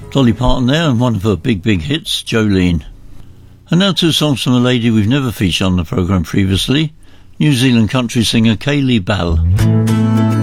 Dolly Parton there, and one of her big hits, Jolene. And now two songs from a lady we've never featured on the programme previously, New Zealand country singer Kaylee Bell.